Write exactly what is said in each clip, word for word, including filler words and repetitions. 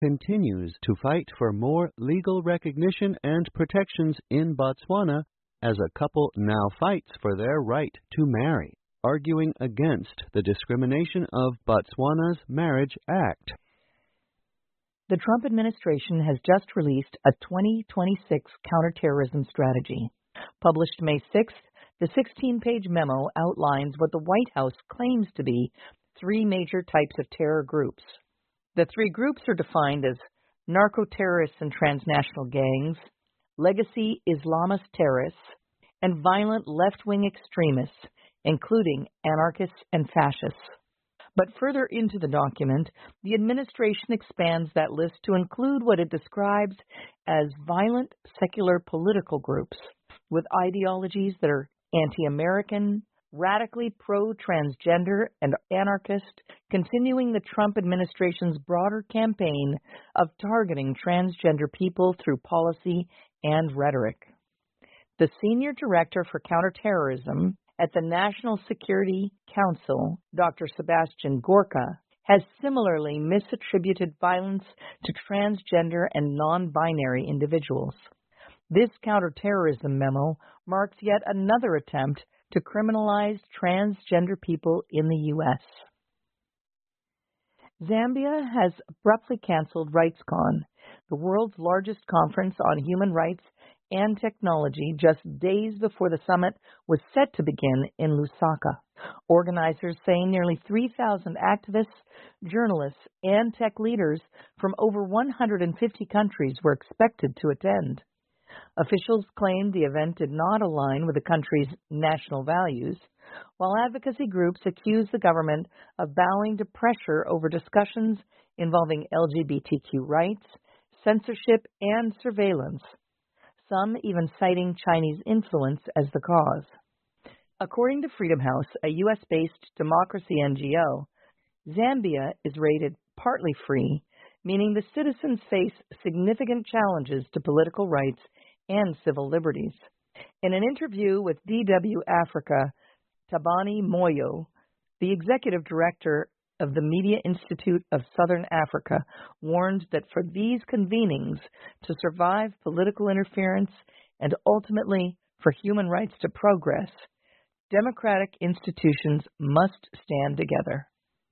continues to fight for more legal recognition and protections in Botswana as a couple now fights for their right to marry, arguing against the discrimination of Botswana's Marriage Act. The Trump administration has just released a twenty twenty-six counterterrorism strategy. Published May sixth, the sixteen-page memo outlines what the White House claims to be three major types of terror groups. The three groups are defined as narco-terrorists and transnational gangs, legacy Islamist terrorists, and violent left-wing extremists, including anarchists and fascists. But further into the document, the administration expands that list to include what it describes as violent secular political groups with ideologies that are anti-American, radically pro-transgender, and anarchist, continuing the Trump administration's broader campaign of targeting transgender people through policy and rhetoric. The Senior Director for Counterterrorism at the National Security Council, Doctor Sebastian Gorka, has similarly misattributed violence to transgender and non-binary individuals. This counterterrorism memo marks yet another attempt to criminalize transgender people in the U S Zambia has abruptly canceled RightsCon, the world's largest conference on human rights and technology, just days before the summit was set to begin in Lusaka. Organizers say nearly three thousand activists, journalists, and tech leaders from over one hundred fifty countries were expected to attend. Officials claimed the event did not align with the country's national values, while advocacy groups accused the government of bowing to pressure over discussions involving L G B T Q rights, censorship, and surveillance, some even citing Chinese influence as the cause. According to Freedom House, a U S-based democracy N G O, Zambia is rated partly free, meaning the citizens face significant challenges to political rights and civil liberties. In an interview with D W Africa, Tabani Moyo, the executive director of the Media Institute of Southern Africa, warned that for these convenings to survive political interference and ultimately for human rights to progress, democratic institutions must stand together.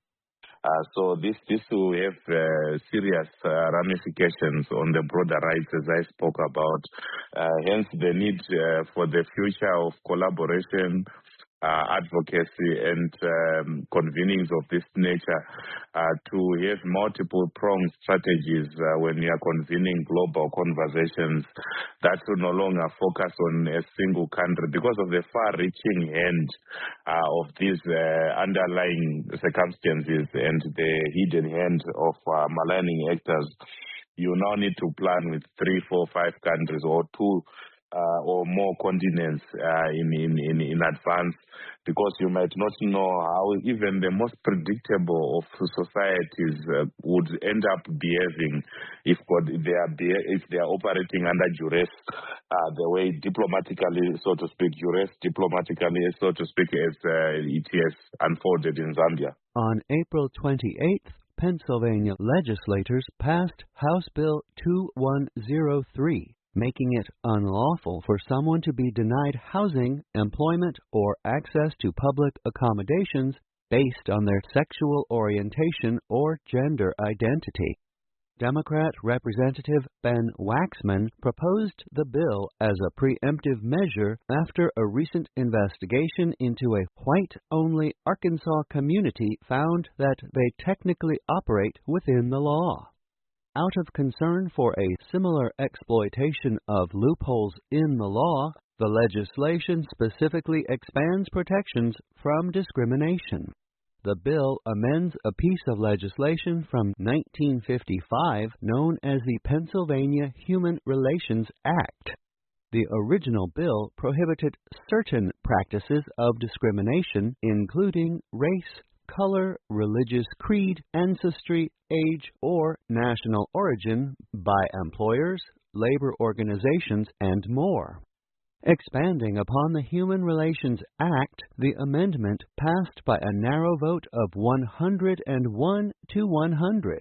Uh, so this this will have uh, serious uh, ramifications on the broader rights, as I spoke about. Uh, hence, the need uh, for the future of collaboration, uh, advocacy, and um, convenings of this nature uh, to have multiple pronged strategies uh, when you are convening global conversations that will no longer focus on a single country because of the far-reaching hand uh, of these uh, underlying circumstances and the hidden hand of uh, maligning actors. You now need to plan with three, four, five countries or two uh, or more continents uh, in, in, in, in advance, because you might not know how even the most predictable of societies uh, would end up behaving if they are be- if they are operating under duress, uh, the way diplomatically, so to speak, duress diplomatically, so to speak, as uh, it has unfolded in Zambia. On April twenty-eighth, Pennsylvania legislators passed House Bill two one zero three, making it unlawful for someone to be denied housing, employment, or access to public accommodations based on their sexual orientation or gender identity. Democrat Representative Ben Waxman proposed the bill as a preemptive measure after a recent investigation into a white-only Arkansas community found that they technically operate within the law. Out of concern for a similar exploitation of loopholes in the law, the legislation specifically expands protections from discrimination. The bill amends a piece of legislation from nineteen fifty-five known as the Pennsylvania Human Relations Act. The original bill prohibited certain practices of discrimination, including race, color, religious creed, ancestry, age, or national origin by employers, labor organizations, and more. Expanding upon the Human Relations Act, the amendment passed by a narrow vote of one hundred one to one hundred.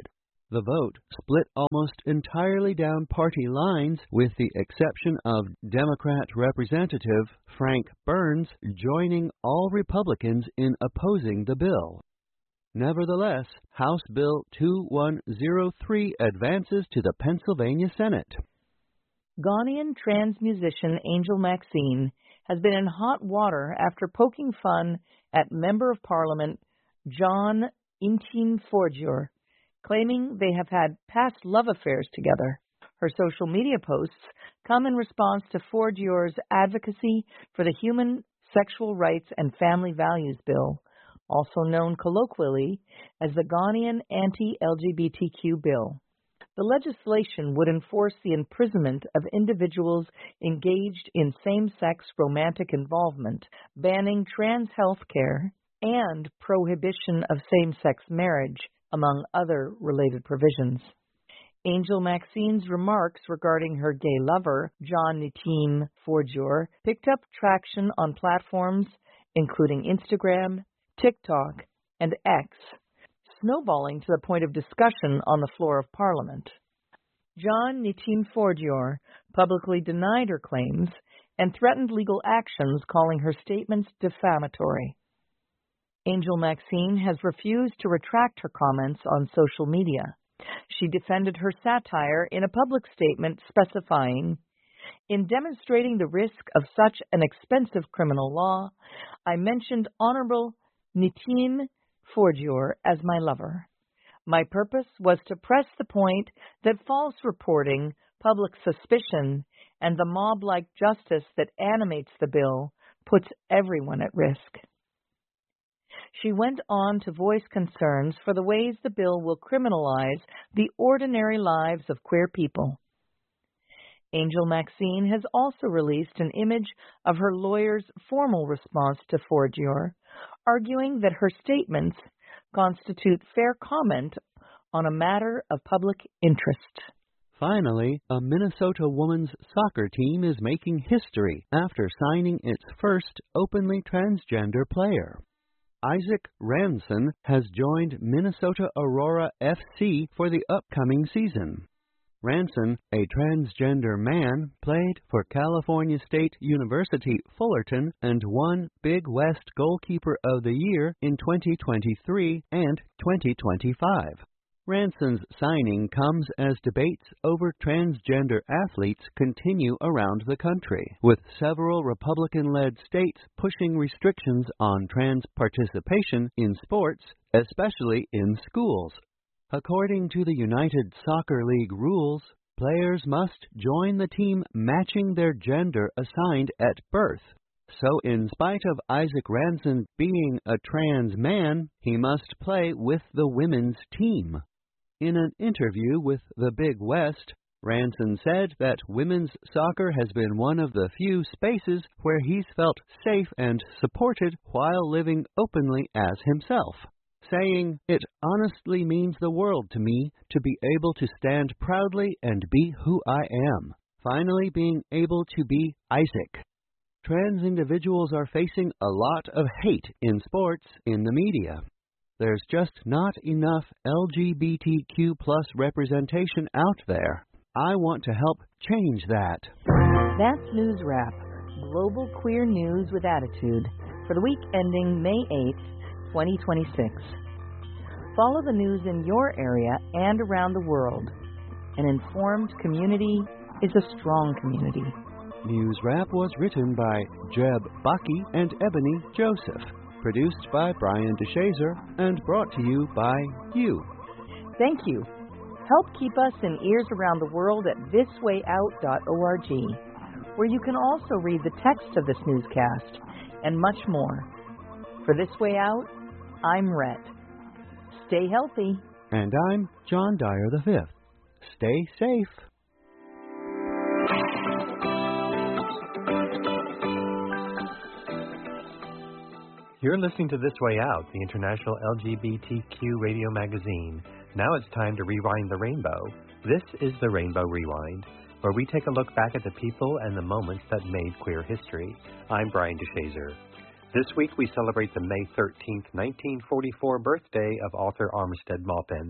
The vote split almost entirely down party lines, with the exception of Democrat Representative Frank Burns joining all Republicans in opposing the bill. Nevertheless, House Bill two one zero three advances to the Pennsylvania Senate. Ghanaian trans musician Angel Maxine has been in hot water after poking fun at Member of Parliament John Intin Fordier, claiming they have had past love affairs together. Her social media posts come in response to Fordier's advocacy for the Human Sexual Rights and Family Values Bill, also known colloquially as the Ghanaian Anti-L G B T Q Bill. The legislation would enforce the imprisonment of individuals engaged in same-sex romantic involvement, banning trans health care, and prohibition of same-sex marriage, among other related provisions. Angel Maxine's remarks regarding her gay lover, John Nitim Fordier, picked up traction on platforms including Instagram, TikTok, and X, snowballing to the point of discussion on the floor of Parliament. John Nitim Fordier publicly denied her claims and threatened legal actions, calling her statements defamatory. Angel Maxine has refused to retract her comments on social media. She defended her satire in a public statement specifying, "In demonstrating the risk of such an expensive criminal law, I mentioned Honorable Nitim Fordier as my lover. My purpose was to press the point that false reporting, public suspicion, and the mob-like justice that animates the bill puts everyone at risk." She went on to voice concerns for the ways the bill will criminalize the ordinary lives of queer people. Angel Maxine has also released an image of her lawyer's formal response to Fordier, arguing that her statements constitute fair comment on a matter of public interest. Finally, a Minnesota women's soccer team is making history after signing its first openly transgender player. Isaac Ranson has joined Minnesota Aurora F C for the upcoming season. Ranson, a transgender man, played for California State University Fullerton and won Big West Goalkeeper of the Year in twenty twenty-three and twenty twenty-five. Ranson's signing comes as debates over transgender athletes continue around the country, with several Republican-led states pushing restrictions on trans participation in sports, especially in schools. According to the United Soccer League rules, players must join the team matching their gender assigned at birth. So in spite of Isaac Ranson being a trans man, he must play with the women's team. In an interview with the Big West, Ranson said that women's soccer has been one of the few spaces where he's felt safe and supported while living openly as himself, saying, "It honestly means the world to me to be able to stand proudly and be who I am, finally being able to be Isaac." Trans individuals are facing a lot of hate in sports, in the media. There's just not enough L G B T Q plus representation out there. I want to help change that. That's News Wrap, Global Queer News with Attitude, for the week ending May eighth, twenty twenty-six. Follow the news in your area and around the world. An informed community is a strong community. News Wrap was written by Jeb Bucky and Ebony Joseph. Produced by Brian DeShazer and brought to you by you. Thank you. Help keep us in ears around the world at this way out dot org, where you can also read the text of this newscast and much more. For This Way Out, I'm Rhett. Stay healthy. And I'm John Dyer the Fifth. Stay safe. You're listening to This Way Out, the international L G B T Q radio magazine. Now it's time to rewind the rainbow. This is the Rainbow Rewind, where we take a look back at the people and the moments that made queer history. I'm Brian DeShazer. This week we celebrate the May thirteenth, nineteen forty-four birthday of author Armistead Maupin.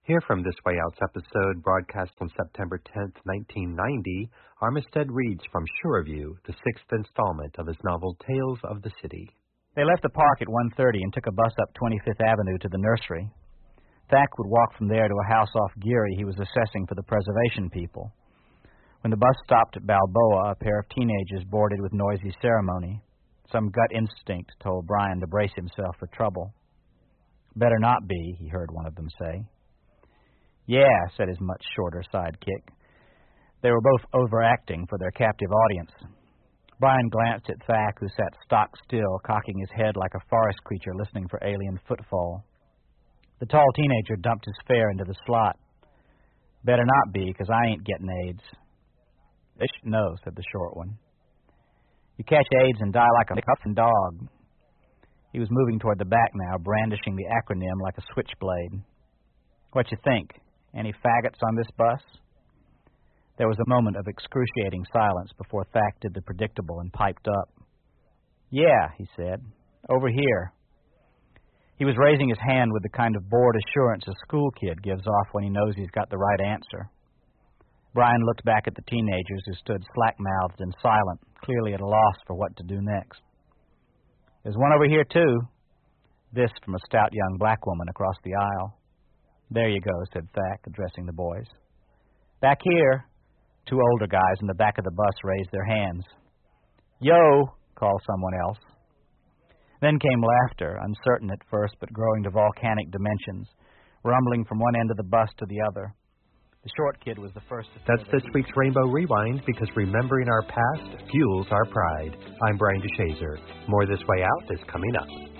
Here from This Way Out's episode, broadcast on September tenth, nineteen ninety, Armistead reads from Shoreview, the sixth installment of his novel Tales of the City. They left the park at one thirty and took a bus up twenty-fifth Avenue to the nursery. Thack would walk from there to a house off Geary he was assessing for the preservation people. When the bus stopped at Balboa, a pair of teenagers boarded with noisy ceremony. Some gut instinct told Brian to brace himself for trouble. Better not be, he heard one of them say. Yeah, said his much shorter sidekick. They were both overacting for their captive audience. Brian glanced at Thack, who sat stock still, cocking his head like a forest creature listening for alien footfall. The tall teenager dumped his fare into the slot. Better not be, because I ain't getting AIDS. Ish, no, said the short one. You catch AIDS and die like a cuffing dog. He was moving toward the back now, brandishing the acronym like a switchblade. What you think? Any faggots on this bus? There was a moment of excruciating silence before Thack did the predictable and piped up. Yeah, he said. Over here. He was raising his hand with the kind of bored assurance a school kid gives off when he knows he's got the right answer. Brian looked back at the teenagers who stood slack-mouthed and silent, clearly at a loss for what to do next. There's one over here, too. This from a stout young black woman across the aisle. There you go, said Thack, addressing the boys. Back here. Two older guys in the back of the bus raised their hands. Yo, called someone else. Then came laughter, uncertain at first but growing to volcanic dimensions, rumbling from one end of the bus to the other. The short kid was the first to... That's this week's Rainbow Rewind, because remembering our past fuels our pride. I'm Brian DeShazer. More This Way Out is coming up.